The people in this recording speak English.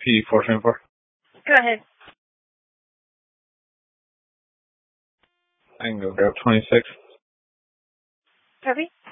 P424. Go ahead. I can go grab 26. Copy.